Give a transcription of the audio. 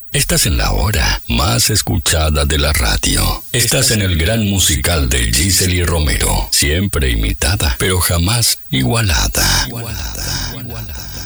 Estás en la hora más escuchada de la radio. Estás en el gran musical de Gisely Romero. Siempre imitada, pero jamás igualada. Igualada.